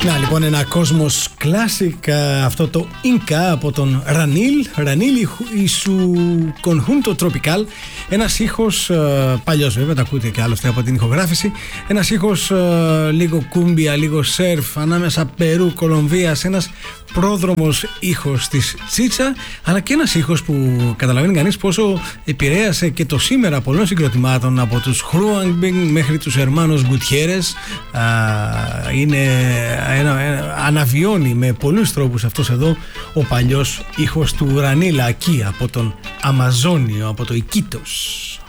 Να λοιπόν ένα κόσμος classic, αυτό το Inca από τον Ranil y su conjunto tropical. Ένας ήχος παλιός βέβαια, τα ακούτε και άλλωστε από την ηχογράφηση. Ένας ήχος λίγο κούμπια, λίγο σερφ, ανάμεσα Περού, Κολομβίας. Ένας πρόδρομος ήχος της τσίτσα, αλλά και ένας ήχος που καταλαβαίνει κανείς πόσο επηρέασε και το σήμερα πολλών συγκροτημάτων, από τους Χρούανγκμπινγκ μέχρι τους Ερμάνος Γκουτιέρες. Αναβιώνει με πολλούς τρόπους αυτός εδώ ο παλιός ήχος του Ρανίλα εκεί από τον Αμαζόνιο, από το Ικίτος.